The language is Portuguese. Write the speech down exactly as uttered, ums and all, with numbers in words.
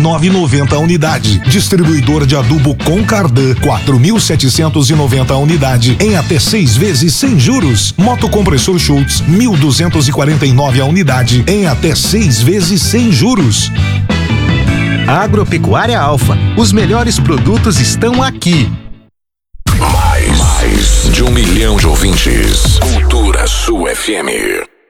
nove reais e noventa centavos a unidade. Distribuidor de adubo Concardan, quatro mil setecentos e noventa a unidade, em até seis vezes sem juros. Motocompressor Schultz, mil duzentos e quarenta e nove a unidade, em até seis vezes sem juros. Agropecuária Alfa, os melhores produtos estão aqui. Mais, mais de um milhão de ouvintes. Cultura Sul F M.